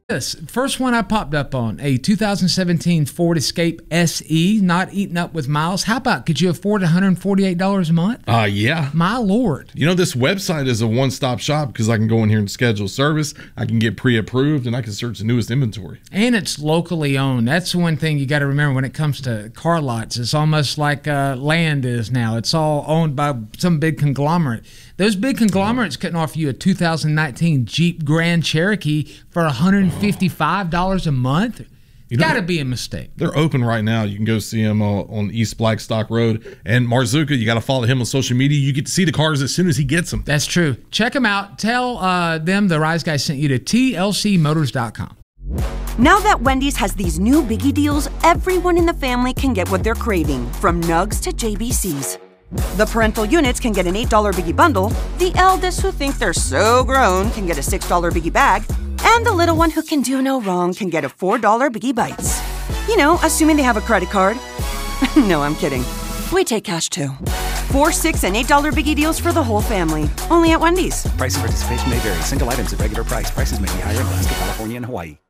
This first one I popped up on, a 2017 Ford Escape SE, not eating up with miles. How about, could you afford $148 a month? Yeah. My Lord. You know, this website is a one-stop shop because I can go in here and schedule service. I can get pre-approved, and I can search the newest inventory. And it's locally owned. That's one thing you got to remember when it comes to car lots. It's almost like land is now. It's all owned by some big conglomerate. Those big conglomerates couldn't offer you a 2019 Jeep Grand Cherokee for $155 a month. Got to be a mistake. They're open right now. You can go see them on East Blackstock Road. And Marzuka, you got to follow him on social media. You get to see the cars as soon as he gets them. That's true. Check them out. Tell them the Rise Guy sent you to tlcmotors.com. Now that Wendy's has these new biggie deals, everyone in the family can get what they're craving, from nugs to JBCs. The parental units can get an $8 biggie bundle, the eldest who think they're so grown can get a $6 biggie bag, and the little one who can do no wrong can get a $4 biggie bites. You know, assuming they have a credit card. No, I'm kidding. We take cash too. 4, 6, and $8 biggie deals for the whole family. Only at Wendy's. Price and participation may vary. Single items at regular price. Prices may be higher in Alaska, California, and Hawaii.